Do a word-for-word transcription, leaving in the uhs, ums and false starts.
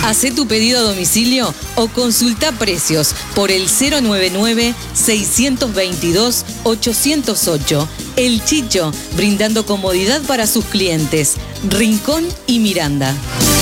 Hacé tu pedido a domicilio o consulta precios por el cero nueve nueve, seis dos dos, ocho cero ocho. El Chicho, brindando comodidad para sus clientes. Rincón y Miranda.